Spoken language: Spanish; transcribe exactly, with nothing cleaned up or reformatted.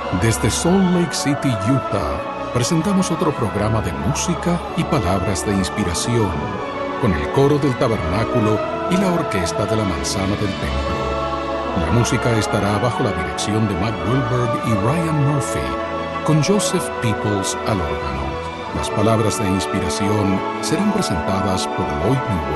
Desde Salt Lake City, Utah, presentamos otro programa de música y palabras de inspiración, con el coro del tabernáculo y la orquesta de la manzana del templo. La música estará bajo la dirección de Matt Wilberg y Ryan Murphy, con Joseph Peoples al órgano. Las palabras de inspiración serán presentadas por Lloyd Newell.